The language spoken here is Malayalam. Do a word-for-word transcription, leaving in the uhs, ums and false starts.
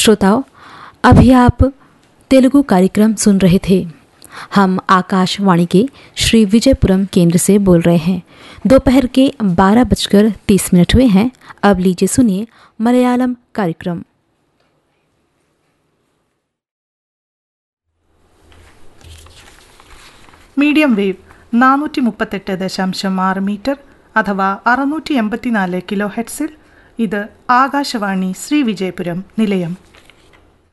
श्रोताओं, अभी आप तेलुगु कार्यक्रम सुन रहे थे। हम आकाशवाणी के श्री विजयपुरम केंद्र से बोल रहे हैं। दोपहर के बारह बजकर तीस मिनट हुए हैं। अब लीजिए सुनिए मलयालम कार्यक्रम। മീഡിയം വേവ് നാനൂറ്റി മുപ്പത്തെട്ട് ദശാംശം ആറ് മീറ്റർ അഥവാ അറുന്നൂറ്റി എൺപത്തിനാല് കിലോ ഹെഡ്സിൽ ഇത് ആകാശവാണി ശ്രീ വിജയപുരം നിലയം.